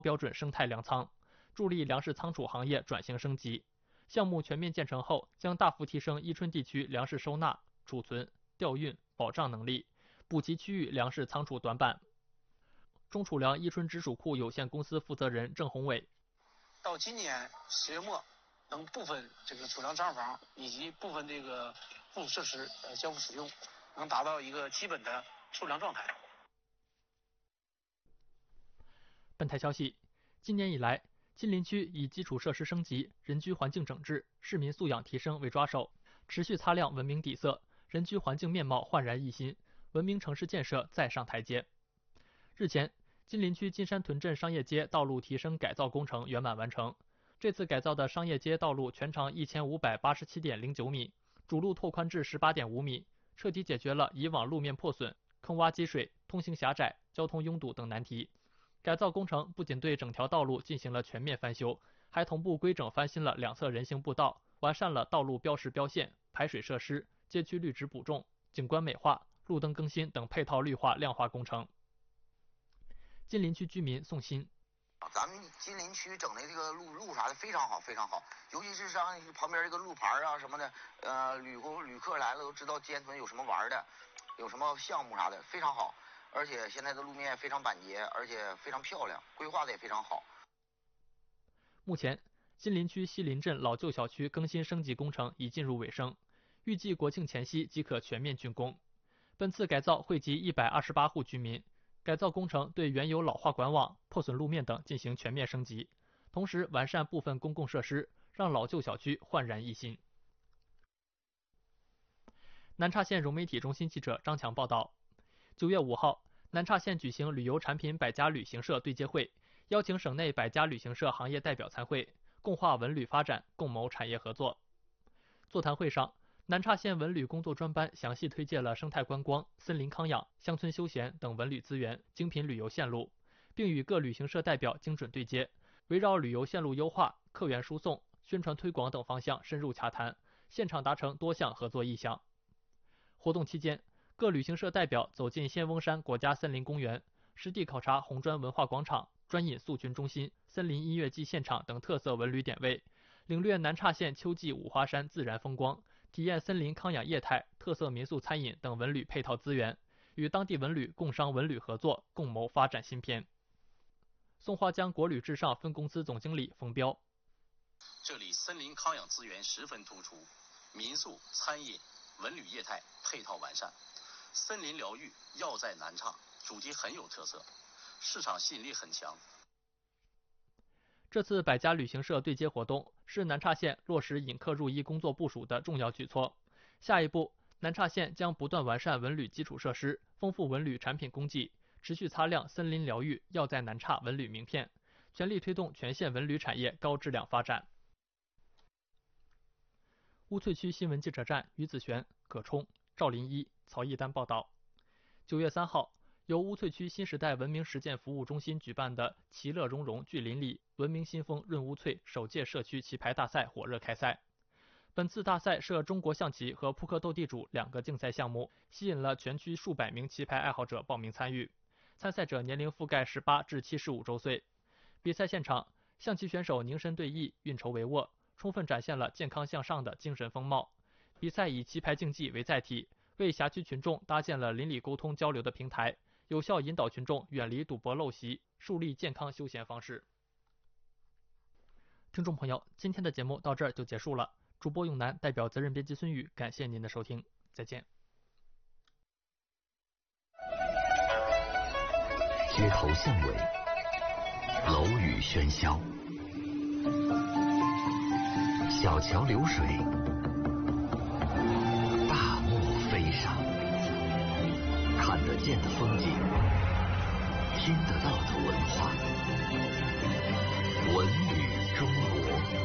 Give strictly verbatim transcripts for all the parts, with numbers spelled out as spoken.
标准生态粮仓，助力粮食仓储行业转型升级。项目全面建成后，将大幅提升伊春地区粮食收纳、储存、调运、保障能力，补齐区域粮食仓储短板。中储粮伊春直属库有限公司负责人郑宏伟： 到今年十月末，能部分这个储粮账房以及部分这个附属设施呃交付使用，能达到一个基本的储粮状态。 本台消息，今年以来，金陵区以基础设施升级、人居环境整治、市民素养提升为抓手，持续擦亮文明底色，人居环境面貌焕然一新，文明城市建设再上台阶。日前，金陵区金山屯镇商业街道路提升改造工程圆满完成。这次改造的商业街道路全长一千五百八十七点零九米，主路拓宽至十八点五米，彻底解决了以往路面破损、坑洼积水、通行狭窄、交通拥堵等难题。改造工程不仅对整条道路进行了全面翻修，还同步规整翻新了两侧人行步道，完善了道路标识标线、排水设施、街区绿植补种、景观美化、路灯更新等配套绿化亮化工程。金陵区居民宋鑫： 咱们金陵区整的这个路路啥的非常好，非常好，尤其是像旁边这个路牌啊什么的，呃，旅游旅客来了都知道尖屯有什么玩的，有什么项目啥的，非常好。而且现在的路面非常板洁，而且非常漂亮，规划的也非常好。 目前，金陵区西林镇老旧小区更新升级工程已进入尾声，预计国庆前夕即可全面竣工。本次改造惠及一百二十八户居民，改造工程对原有老化管网、破损路面等进行全面升级，同时完善部分公共设施，让老旧小区焕然一新。南岔县融媒体中心记者张强报道。九月五号，南岔县举行旅游产品百家旅行社对接会，邀请省内百家旅行社行业代表参会，共话文旅发展，共谋产业合作。座谈会上，南岔县文旅工作专班详细推介了生态观光、森林康养、乡村休闲等文旅资源、精品旅游线路，并与各旅行社代表精准对接，围绕旅游线路优化、客源输送、宣传推广等方向深入洽谈，现场达成多项合作意向。活动期间，各旅行社代表走进仙翁山国家森林公园，实地考察红砖文化广场、专饮素群中心、森林音乐季现场等特色文旅点位，领略南岔县秋季五花山自然风光，体验森林康养业态、特色民宿餐饮等文旅配套资源，与当地文旅共商文旅合作，共谋发展新篇。松花江国旅至上分公司总经理冯彪： 这里森林康养资源十分突出，民宿、餐饮、文旅业态配套完善。森林疗愈药在南岔，主题很有特色，市场吸引力很强。 这次百家旅行社对接活动是南岔县落实引客入医工作部署的重要举措。下一步，南岔县将不断完善文旅基础设施，丰富文旅产品供给，持续擦亮森林疗愈药在南岔文旅名片，全力推动全县文旅产业高质量发展。乌翠区新闻记者站于子璇、葛冲、赵林一、曹一丹报道。九月三号，由乌翠区新时代文明实践服务中心举办的“其乐融融聚邻里，文明新风润乌翠”首届社区棋牌大赛火热开赛。本次大赛设中国象棋和扑克斗地主两个竞赛项目，吸引了全区数百名棋牌爱好者报名参与。参赛者年龄覆盖十八至七十五周岁。比赛现场，象棋选手凝神对弈，运筹帷幄，充分展现了健康向上的精神风貌。比赛以棋牌竞技为载体，为辖区群众搭建了邻里沟通交流的平台，有效引导群众远离赌博陋习，树立健康休闲方式。听众朋友，今天的节目到这儿就结束了。主播永南代表责任编辑孙宇，感谢您的收听，再见。 街头巷尾，楼宇喧嚣，小桥流水，大漠飞沙，看得见的风景，听得到的文化，文旅中国。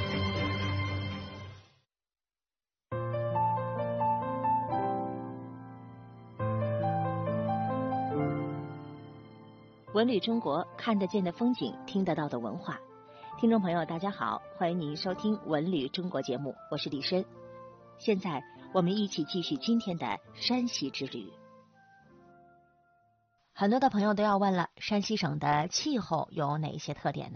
文旅中国，看得见的风景，听得到的文化。听众朋友，大家好，欢迎您收听文旅中国节目，我是李申。现在我们一起继续今天的山西之旅。 很多的朋友都要问了，山西省的气候有哪一些特点呢？